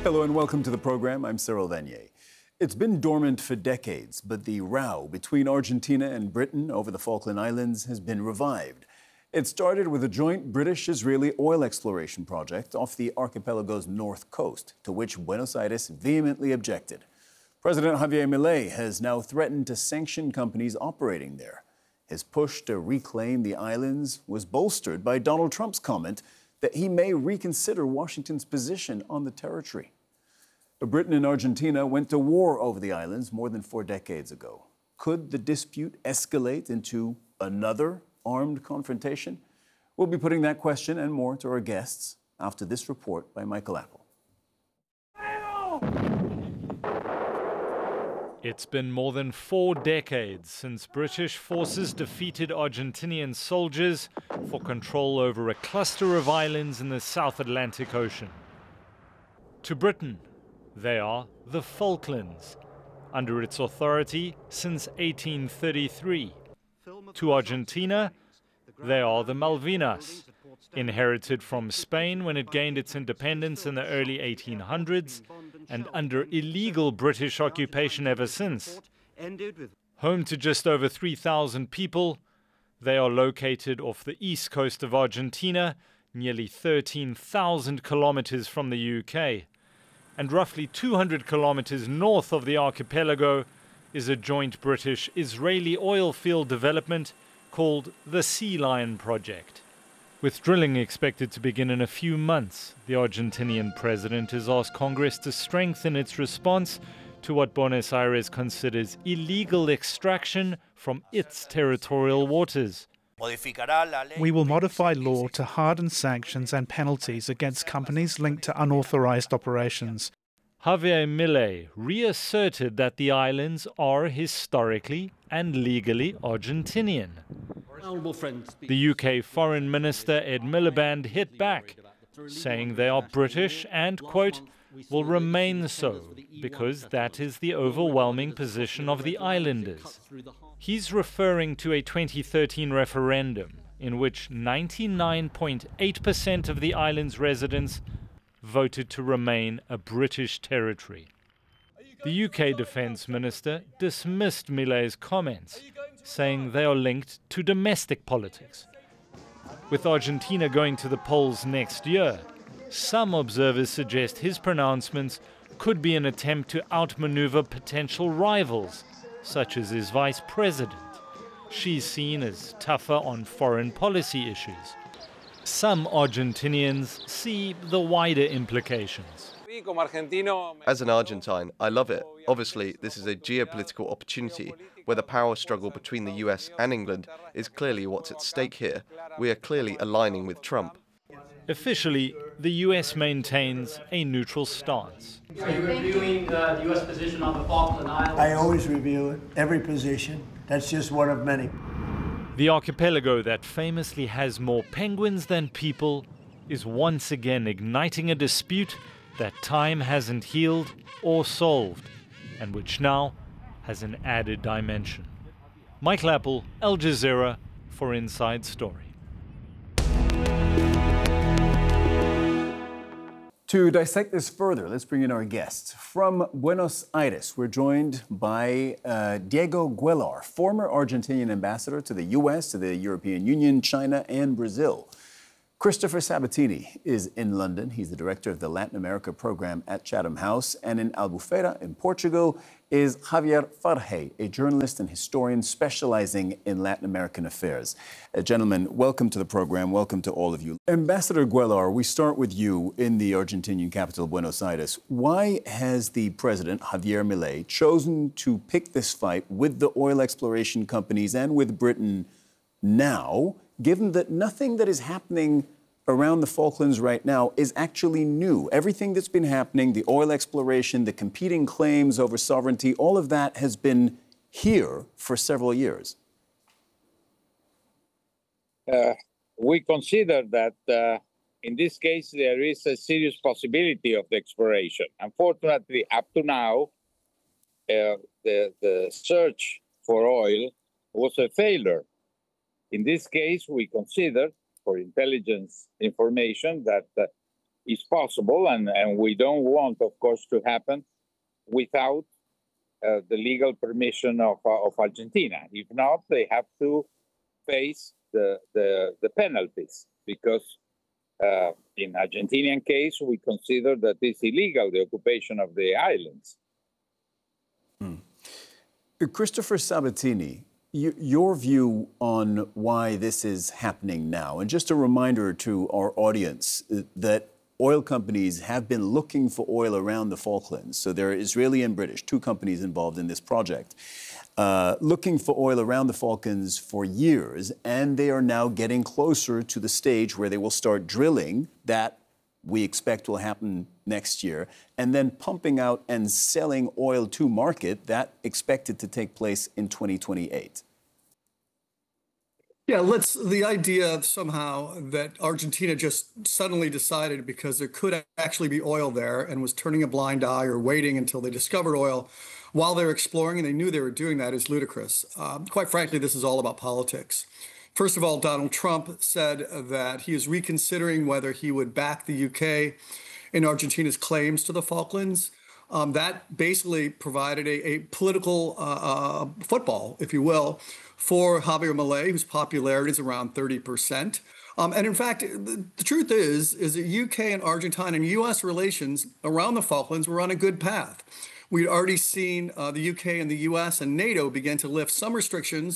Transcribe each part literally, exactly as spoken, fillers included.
Hello and welcome to the program. I'm Cyril Vanier. It's been dormant for decades, but the row between Argentina and Britain over the Falkland Islands has been revived. It started with a joint British-Israeli oil exploration project off the archipelago's north coast, to which Buenos Aires vehemently objected. President Javier Milei has now threatened to sanction companies operating there. His push to reclaim the islands was bolstered by Donald Trump's comment that he may reconsider Washington's position on the territory. Britain and Argentina went to war over the islands more than four decades ago. Could the dispute escalate into another armed confrontation? We'll be putting that question and more to our guests after this report by Michael Apple. It's been more than four decades since British forces defeated Argentinian soldiers for control over a cluster of islands in the South Atlantic Ocean. To Britain, they are the Falklands, under its authority since eighteen thirty-three. To Argentina, they are the Malvinas, inherited from Spain when it gained its independence in the early eighteen hundreds and under illegal British occupation ever since. Home to just over three thousand people, they are located off the east coast of Argentina, nearly thirteen thousand kilometers from the U K. And roughly two hundred kilometers north of the archipelago is a joint British-Israeli oil field development called the Sea Lion Project. With drilling expected to begin in a few months, the Argentinian president has asked Congress to strengthen its response to what Buenos Aires considers illegal extraction from its territorial waters. We will modify law to harden sanctions and penalties against companies linked to unauthorized operations. Javier Milei reasserted that the islands are historically and legally Argentinian. The U K Foreign Minister Ed Miliband hit back, saying they are British and, quote, will remain so, because that is the overwhelming position of the islanders. He's referring to a twenty thirteen referendum in which ninety-nine point eight percent of the island's residents voted to remain a British territory. The U K Defence Minister dismissed Milei's comments, saying they are linked to domestic politics. With Argentina going to the polls next year, some observers suggest his pronouncements could be an attempt to outmaneuver potential rivals, such as his vice president. She's seen as tougher on foreign policy issues. Some Argentinians see the wider implications. As an Argentine, I love it. Obviously, this is a geopolitical opportunity where the power struggle between the U S and England is clearly what's at stake here. We are clearly aligning with Trump. Officially, the U S maintains a neutral stance. Are you reviewing uh, the U S position on the Falkland Islands? I always review it, every position. That's just one of many. The archipelago that famously has more penguins than people is once again igniting a dispute that time hasn't healed or solved, and which now has an added dimension. Michael Apple, Al Jazeera, for Inside Story. To dissect this further, let's bring in our guests. From Buenos Aires, we're joined by uh, Diego Guellar, former Argentinian ambassador to the U S, to the European Union, China, and Brazil. Christopher Sabatini is in London. He's the director of the Latin America program at Chatham House. And in Albufeira, in Portugal, is Javier Farge, a journalist and historian specializing in Latin American affairs. Uh, gentlemen, welcome to the program. Welcome to all of you. Ambassador Guellar, we start with you in the Argentinian capital, Buenos Aires. Why has the president, Javier Milei, chosen to pick this fight with the oil exploration companies and with Britain now, given that nothing that is happening around the Falklands right now is actually new? Everything that's been happening, the oil exploration, the competing claims over sovereignty, all of that has been here for several years. Uh, we consider that uh, in this case there is a serious possibility of the exploration. Unfortunately, up to now, uh, the, the search for oil was a failure. In this case, we consider, for intelligence information, that uh, is possible, and, and we don't want, of course, to happen without uh, the legal permission of, uh, of Argentina. If not, they have to face the, the, the penalties, because uh, in Argentinian case, we consider that it's illegal, the occupation of the islands. Hmm. Christopher Sabatini, your view on why this is happening now, and just a reminder to our audience that oil companies have been looking for oil around the Falklands. So there are Israeli and British, two companies involved in this project, uh, looking for oil around the Falklands for years, and they are now getting closer to the stage where they will start drilling. That we expect will happen next year, and then pumping out and selling oil to market, that expected to take place in twenty twenty-eight. Yeah, let's, the idea somehow that Argentina just suddenly decided, because there could actually be oil there, and was turning a blind eye or waiting until they discovered oil while they were exploring, and they knew they were doing that, is ludicrous. Um, quite frankly, this is all about politics. First of all, Donald Trump said that he is reconsidering whether he would back the U K in Argentina's claims to the Falklands. Um, that basically provided a, a political uh, uh, football, if you will, for Javier Milei, whose popularity is around thirty percent. Um, and in fact, the, the truth is, is that U K and Argentine and U S relations around the Falklands were on a good path. We'd already seen uh, the U K and the U S and NATO begin to lift some restrictions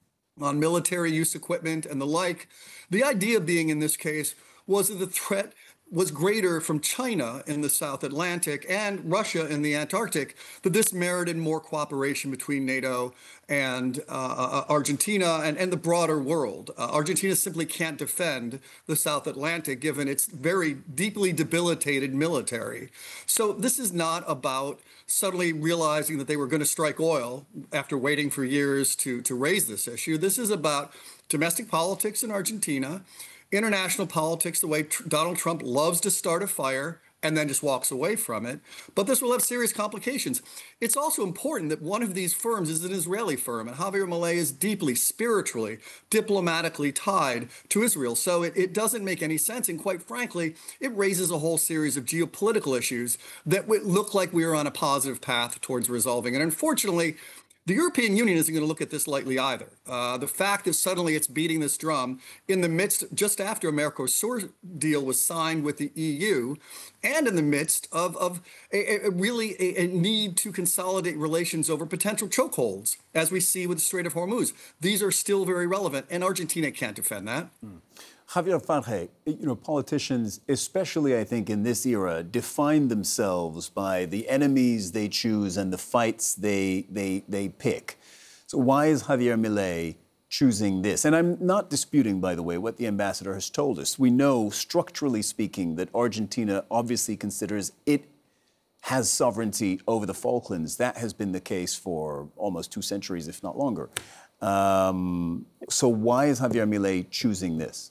on military use equipment and the like. The idea being in this case was that the threat was greater from China in the South Atlantic and Russia in the Antarctic, that this merited more cooperation between NATO and uh, Argentina and, and the broader world. Uh, Argentina simply can't defend the South Atlantic given its very deeply debilitated military. So this is not about suddenly realizing that they were going to strike oil after waiting for years to, to raise this issue. This is about domestic politics in Argentina, international politics, the way tr- Donald Trump loves to start a fire and then just walks away from it. But this will have serious complications. It's also important that one of these firms is an Israeli firm, and Javier Milei is deeply spiritually, diplomatically tied to Israel. So it, it doesn't make any sense. And quite frankly, it raises a whole series of geopolitical issues that would look like we are on a positive path towards resolving. And unfortunately, the European Union isn't going to look at this lightly either. Uh, the fact that suddenly it's beating this drum in the midst, just after a Mercosur deal was signed with the E U, and in the midst of, of a, a really a, a need to consolidate relations over potential chokeholds, as we see with the Strait of Hormuz. These are still very relevant, and Argentina can't defend that. Mm. Javier Farge, you know, politicians, especially I think in this era, define themselves by the enemies they choose and the fights they they they pick. So why is Javier Milei choosing this? And I'm not disputing, by the way, what the ambassador has told us. We know, structurally speaking, that Argentina obviously considers it has sovereignty over the Falklands. That has been the case for almost two centuries, if not longer. Um, so why is Javier Milei choosing this?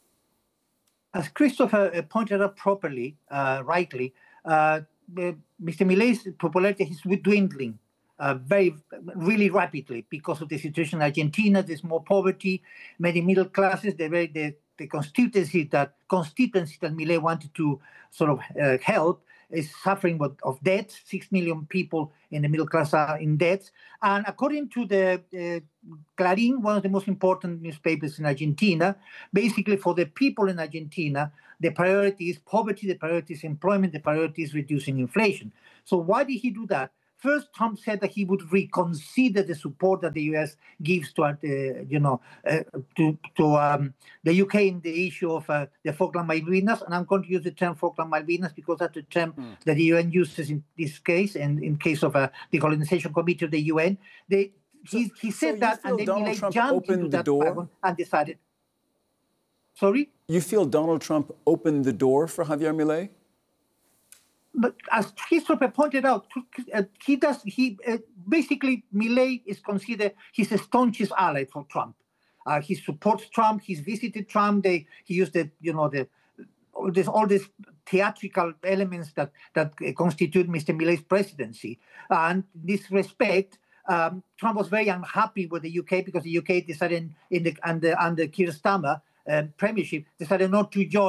As Christopher pointed out properly, uh, rightly, uh, Mister Milei's popularity is dwindling uh, very, really rapidly because of the situation in Argentina. There's more poverty, many middle classes. The, the, the constituency that constituency that Milei wanted to sort of uh, help is suffering of debt. Six million people in the middle class are in debt. And according to the uh, Clarín, one of the most important newspapers in Argentina, basically for the people in Argentina, the priority is poverty, the priority is employment, the priority is reducing inflation. So why did he do that? First, Trump said that he would reconsider the support that the U S gives to, uh, you know, uh, to, to um, the U K in the issue of uh, the Falkland Malvinas, and I'm going to use the term Falkland Malvinas because that's the term mm. that the U N uses in this case, and in case of uh, the Colonization Committee of the U N. They, so, he, he said so that, and then Donald he Trump jumped into opened the that door and decided. Sorry? You feel Donald Trump opened the door for Javier Milei? But as Christopher pointed out, he does. He uh, basically Milei is considered his staunchest ally for Trump. Uh, he supports Trump. He's visited Trump. They he used the you know the all this all these theatrical elements that that constitute Mister Milei's presidency. And in this respect, um, Trump was very unhappy with the U K because the U K decided in the under under Keir Starmer uh, premiership decided not to join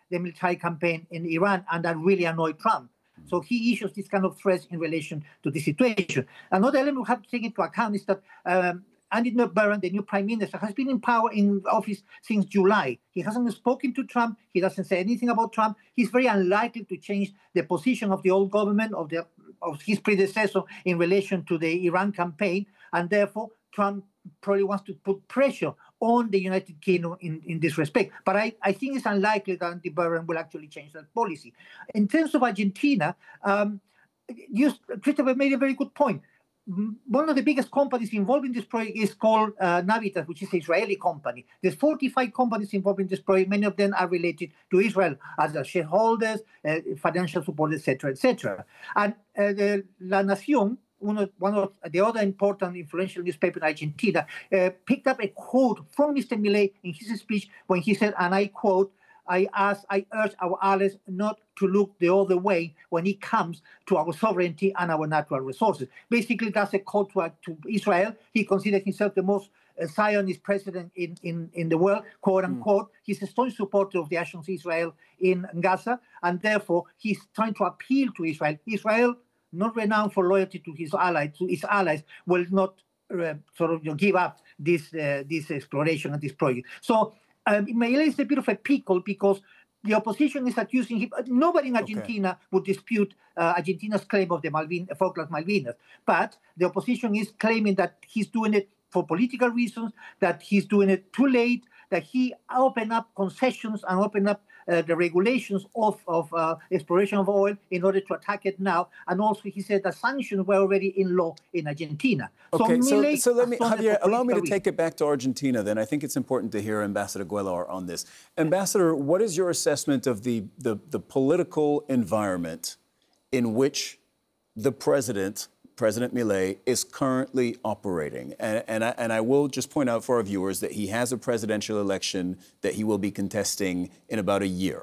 the military campaign in Iran, and that really annoyed Trump. So he issues this kind of threats in relation to the situation. Another element we have to take into account is that um, Andy Barron, the new prime minister, has been in power in office since July. He hasn't spoken to Trump. He doesn't say anything about Trump. He's very unlikely to change the position of the old government, of, the, of his predecessor in relation to the Iran campaign. And therefore, Trump probably wants to put pressure on the United Kingdom in, in this respect. But I, I think it's unlikely that Andy Barron will actually change that policy. In terms of Argentina, um, you, Christopher made a very good point. One of the biggest companies involved in this project is called uh, Navitas, which is an Israeli company. There's forty-five companies involved in this project. Many of them are related to Israel as their shareholders, uh, financial support, et cetera, et cetera. And uh, the La Nación, one of, one of the other important influential newspapers in Argentina, uh, picked up a quote from Mister Milei in his speech when he said, and I quote, I ask, I urge our allies not to look the other way when it comes to our sovereignty and our natural resources. Basically, that's a call to, to Israel. He considers himself the most uh, Zionist president in, in, in the world, quote unquote. Mm. He's a strong supporter of the actions of Israel in Gaza, and therefore he's trying to appeal to Israel. Israel, not renowned for loyalty to his allies, to his allies, will not uh, sort of you know, give up this uh, this exploration and this project. So. Um, Milei is a bit of a pickle because the opposition is accusing him. Nobody in Argentina okay. would dispute uh, Argentina's claim of the Malvin, Falkland Malvinas, but the opposition is claiming that he's doing it for political reasons, that he's doing it too late, that he opened up concessions and opened up uh, the regulations of, of uh, exploration of oil in order to attack it now. And also he said that sanctions were already in law in Argentina. Okay, so, so, so let me, Javier, allow me to reasons. take it back to Argentina then. I think it's important to hear Ambassador Cuellar on this. Ambassador, what is your assessment of the, the, the political environment in which the president, President Milei, is currently operating? And, and, I, and I will just point out for our viewers that he has a presidential election that he will be contesting in about a year.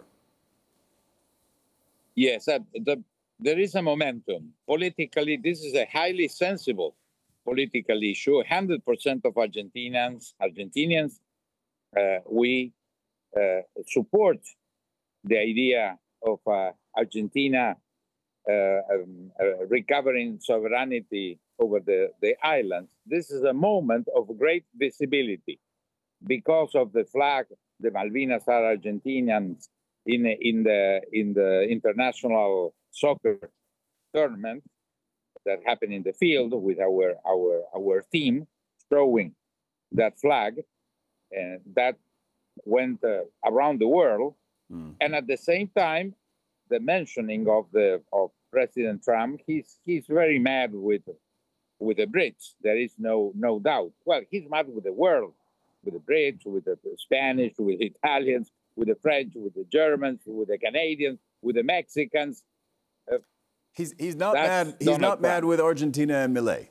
Yes, uh, the, there is a momentum. Politically, this is a highly sensible political issue. one hundred percent of Argentinians, Argentinians, uh, we uh, support the idea of uh, Argentina Uh, um, uh, recovering sovereignty over the, the islands. This is a moment of great visibility because of the flag. The Malvinas are Argentinians in, in, the, in the international soccer tournament that happened in the field with our, our, our team throwing that flag. And that went uh, around the world. Mm. And at the same time, the mentioning of the of President Trump, he's he's very mad with with the Brits. There is no no doubt. Well, he's mad with the world, with the Brits, with the Spanish, with the Italians, with the French, with the Germans, with the Canadians, with the Mexicans. Uh, he's he's not mad. He's Donald not mad Trump. With Argentina and Milei.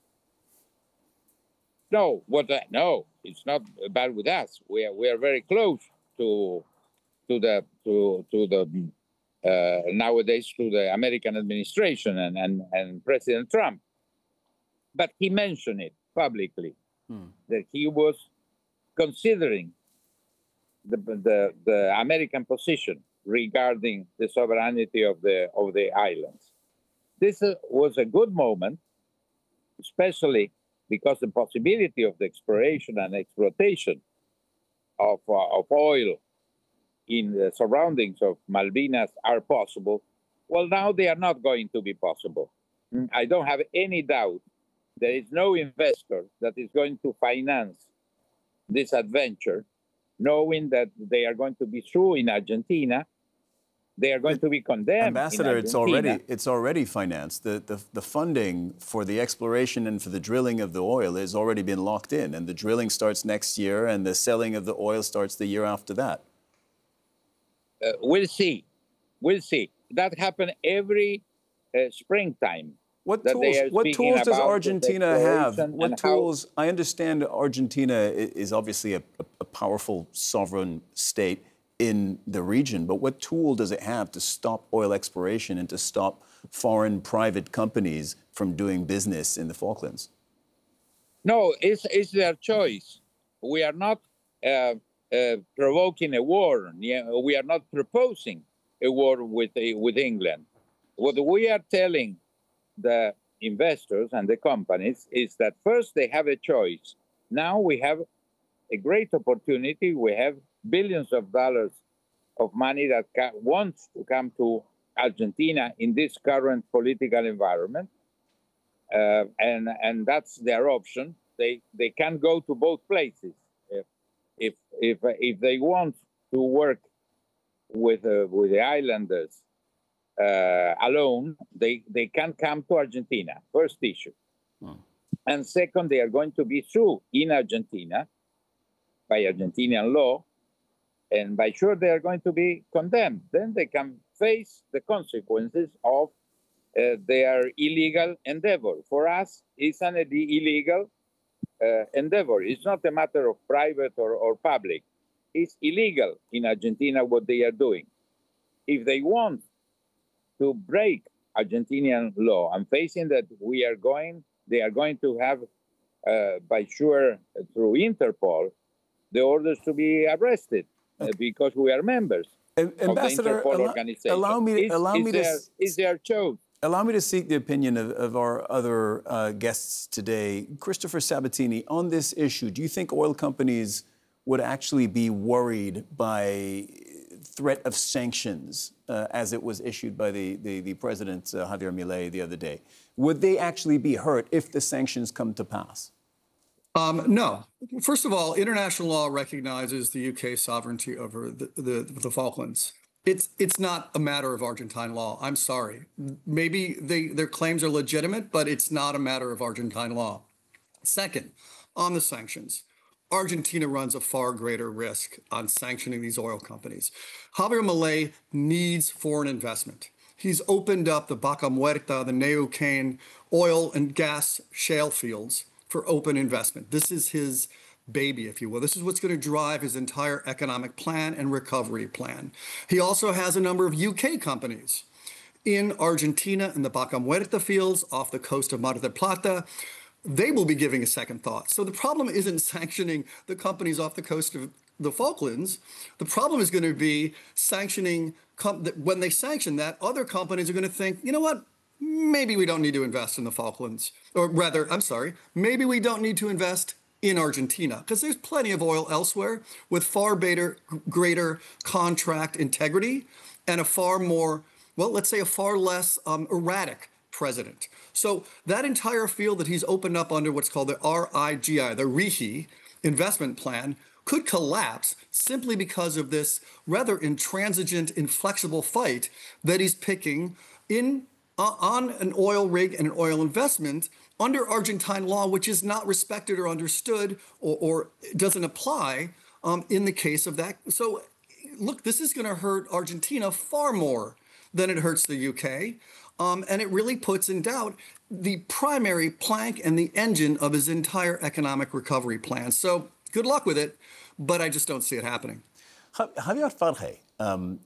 No, what? Uh, no, it's not bad with us. We are we are very close to to the to to the. Uh, nowadays to the American administration and, and, and President Trump. But he mentioned it publicly, hmm. that he was considering the, the, the American position regarding the sovereignty of the, of the islands. This uh, was a good moment, especially because the possibility of the exploration and exploitation of, uh, of oil in the surroundings of Malvinas are possible. Well, now they are not going to be possible. I don't have any doubt there is no investor that is going to finance this adventure, knowing that they are going to be sued in Argentina. They are going to be condemned. Ambassador, it's already it's already financed. The, the the funding for the exploration and for the drilling of the oil has already been locked in, and the drilling starts next year, and the selling of the oil starts the year after that. Uh, we'll see. We'll see. That happens every uh, springtime. What tools, what tools does Argentina have? What tools? How... I understand Argentina is obviously a, a powerful sovereign state in the region, but what tool does it have to stop oil exploration and to stop foreign private companies from doing business in the Falklands? No, it's, it's their choice. We are not uh, uh, provoking a war. We are not proposing a war with, with England. What we are telling the investors and the companies is that first they have a choice. Now we have a great opportunity. We have billions of dollars of money that ca- wants to come to Argentina in this current political environment. Uh, and, and that's their option. They, they can go to both places. If, if, if, if they want to work with, uh, with the islanders uh, alone, they, they can come to Argentina, first issue. Hmm. And second, they are going to be sued in Argentina by Argentinian law, and by sure they are going to be condemned. Then they can face the consequences of uh, their illegal endeavor. For us, it's an illegal uh, endeavor. It's not a matter of private or, or public. It's illegal in Argentina what they are doing. If they want to break Argentinian law, I'm facing that we are going, they are going to have, uh, by sure, through Interpol, the orders to be arrested uh, because we are members Ambassador, of the Interpol allow, organization. allow me, it's, allow it's me their, to it's their choice. Allow me to seek the opinion of, of our other uh, guests today. Christopher Sabatini, on this issue, do you think oil companies would actually be worried by threat of sanctions uh, as it was issued by the, the, the President, uh, Javier Milei, the other day? Would they actually be hurt if the sanctions come to pass? Um, no. First of all, international law recognizes the U K sovereignty over the, the, the Falklands. It's it's not a matter of Argentine law. I'm sorry. Maybe they, their claims are legitimate, but it's not a matter of Argentine law. Second, on the sanctions, Argentina runs a far greater risk on sanctioning these oil companies. Javier Milei needs foreign investment. He's opened up the Vaca Muerta, the Neuquén oil and gas shale fields for open investment. This is his baby, if you will. This is what's going to drive his entire economic plan and recovery plan. He also has a number of U K companies in Argentina in the Vaca Muerta fields off the coast of Mar del Plata. They will be giving a second thought. So the problem isn't sanctioning the companies off the coast of the Falklands. The problem is going to be sanctioning, when they sanction that, other companies are going to think, you know what, maybe we don't need to invest in the Falklands. Or rather, I'm sorry, maybe we don't need to invest in Argentina, because there's plenty of oil elsewhere with far better, greater contract integrity and a far more, well, let's say a far less um, erratic president. So that entire field that he's opened up under what's called the R I G I, the RIGI investment plan, could collapse simply because of this rather intransigent, inflexible fight that he's picking in uh, on an oil rig and an oil investment under Argentine law, which is not respected or understood or, or doesn't apply um, in the case of that. So look, this is going to hurt Argentina far more than it hurts the U K. Um, and it really puts in doubt the primary plank and the engine of his entire economic recovery plan. So good luck with it, but I just don't see it happening. Javier Farge, um,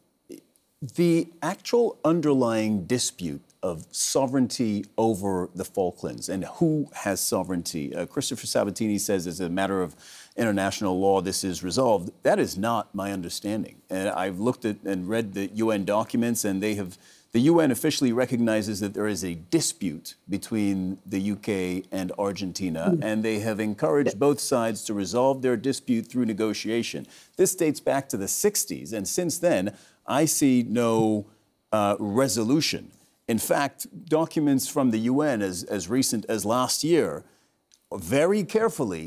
the actual underlying dispute of sovereignty over the Falklands and who has sovereignty, uh, Christopher Sabatini says as a matter of international law, this is resolved. That is not my understanding. And I've looked at and read the U N documents, and they have, the U N officially recognizes that there is a dispute between the U K and Argentina, mm. and they have encouraged both sides to resolve their dispute through negotiation. This dates back to the sixties, and since then, I see no uh, resolution. In fact, documents from the U N as, as recent as last year very carefully